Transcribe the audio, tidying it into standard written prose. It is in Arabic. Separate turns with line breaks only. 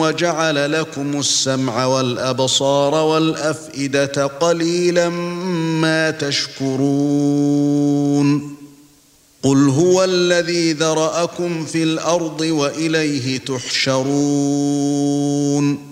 وجعل لكم السمع والأبصار والأفئدة قليلا ما تشكرون قل هو الذي ذرأكم في الأرض وإليه تحشرون